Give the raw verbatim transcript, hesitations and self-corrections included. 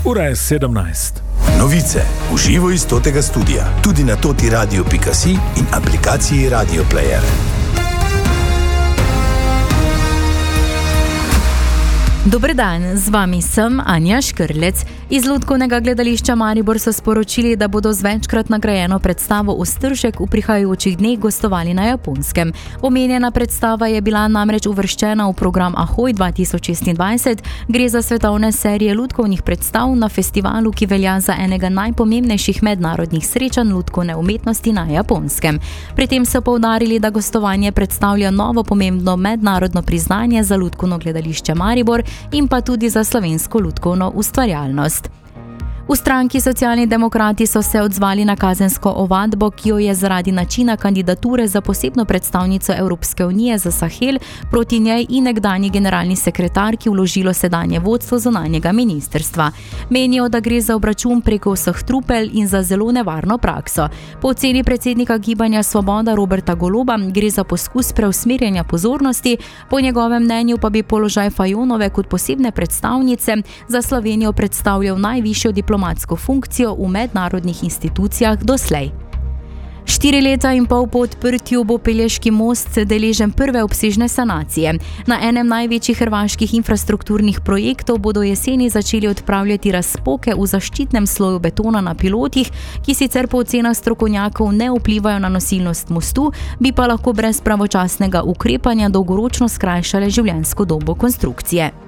Ura je sedemnajst. Novice v živo iz Totega studia, tudi na toti radio pika si in aplikaciji Radio Player. Dober dan, z vami sem Anja Škrlec. Iz Lutkovnega gledališča Maribor so sporočili, da bodo z večkrat nagrajeno predstavo Ostržek v prihajajočih dneh gostovali na Japonskem. Omenjena predstava je bila namreč uvrščena v program Ahoj dva tisoč šestindvajset. Gre za svetovne serije lutkovnih predstav na festivalu, ki velja za enega najpomembnejših mednarodnih srečanj lutkovne umetnosti na Japonskem. Pri tem so poudarili, da gostovanje predstavlja novo pomembno mednarodno priznanje za Lutkovno gledališče Maribor in pa tudi za slovensko lutkovno ustvarjalnost. V stranki Socialni demokrati so se odzvali na kazensko ovadbo, ki jo je zaradi načina kandidature za posebno predstavnico Evropske unije za Sahel proti njej in nekdanji generalni sekretarki vložilo sedanje vodstvo zunanjega ministrstva. Menijo, da gre za obračun preko vseh trupel in za zelo nevarno prakso. Po oceni predsednika Gibanja Svoboda Roberta Goloba gre za poskus preusmerjanja pozornosti, po njegovem mnenju pa bi položaj Fajonove kot posebne predstavnice za Slovenijo predstavljal najvišjo diplomatsko funkcijo v mednarodnih institucijah doslej. Štiri leta in pol po odprtju bo Pelješki most deležen prve obsežne sanacije. Na enem največjih hrvaških infrastrukturnih projektov bodo jeseni začeli odpravljati razpoke v zaščitnem sloju betona na pilotih, ki sicer po ocenah strokovnjakov ne vplivajo na nosilnost mostu, bi pa lahko brez pravočasnega ukrepanja dolgoročno skrajšale življenjsko dobo konstrukcije.